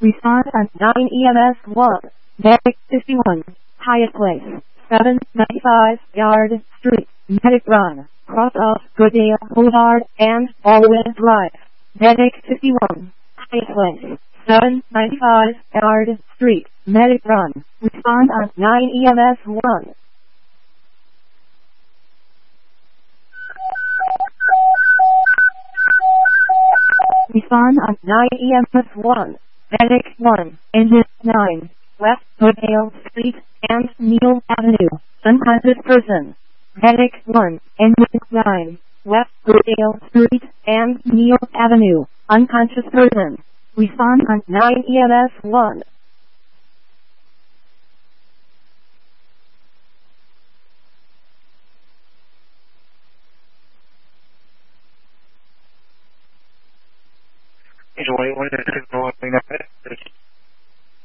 Respond on 9 EMS 1. Medic 51. Highest place. 795 Yard Street. Medic run. Cross off Goodale Boulevard and Baldwin Drive. Medic 51. Highest place. 795 Yard Street. Medic run. Respond on 9 EMS 1. Respond on 9 EMS 1. Medic 1. Engine 9. West Goodale Street and Neal Avenue. Unconscious person. Medic 1. Engine 9. West Goodale Street and Neal Avenue. Unconscious person. Respond on 9 EMS 1. Enjoy, what is it going on?